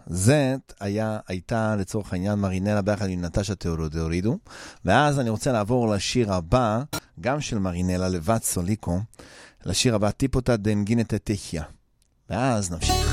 זאת הייתה לצורך העניין מרינלה ביחד עם נטשה תאודורידו, ואז אני רוצה לעבור לשיר הבא, גם של מרינלה לבד סוליקו, לשיר הבא טיפוטה דנגינטה תחיה, ואז נמשיך.